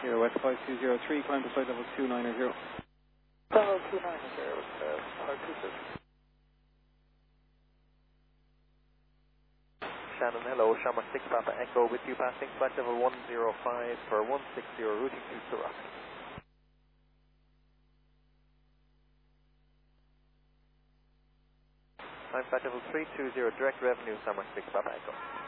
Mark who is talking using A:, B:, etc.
A: Here, West 5203, climb to flight level 290.
B: Level 290, R26. Shannon, hello, Shamrock 6 Papa Echo with you passing flight level 105 for 160 routing to Surat. I'm flight level 320, direct revenue, Shamrock 6 Papa Echo.